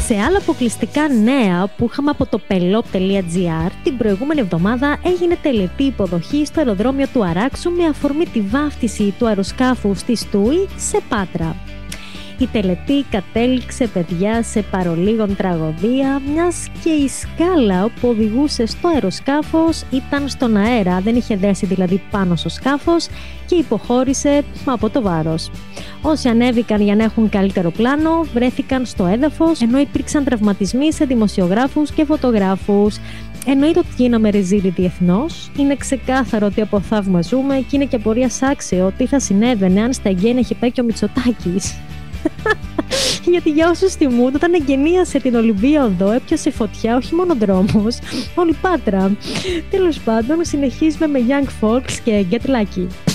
Σε άλλα αποκλειστικά νέα που είχαμε από το pelop.gr, την προηγούμενη εβδομάδα έγινε τελετή υποδοχή στο αεροδρόμιο του Αράξου με αφορμή τη βάφτιση του αεροσκάφου στη Στούη σε Πάτρα. Η τελετή κατέληξε, παιδιά, σε παρολίγων τραγωδία, μιας και η σκάλα που οδηγούσε στο αεροσκάφος ήταν στον αέρα, δεν είχε δέσει δηλαδή πάνω στο σκάφος και υποχώρησε από το βάρος. Όσοι ανέβηκαν για να έχουν καλύτερο πλάνο βρέθηκαν στο έδαφος, ενώ υπήρξαν τραυματισμοί σε δημοσιογράφους και φωτογράφους. Εννοείται ότι γίναμε ρεζίλοι διεθνώς. Είναι ξεκάθαρο ότι από θαύμα ζούμε και είναι και απορία άξιο τι θα συνέβαινε αν στα εγγένεια είχε πάει και ο Μητσοτάκης. Γιατί για όσους θυμούνται, όταν εγκαινίασε την Ολυμπία Οδό, έπιασε φωτιά όχι μόνο δρόμος, όλη Πάτρα. Τέλος πάντων, συνεχίζουμε με Young Folks και Get Lucky.